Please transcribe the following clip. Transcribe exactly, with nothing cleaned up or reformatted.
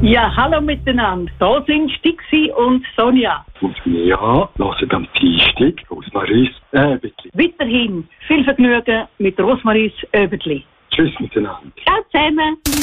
Ja, hallo miteinander. Da sind Stixi und Sonja. Und wir hören am Dienstag Rosmaries Öbetli. Weiterhin viel Vergnügen mit Rosmaries Öbetli. Tschüss miteinander. Ciao zusammen.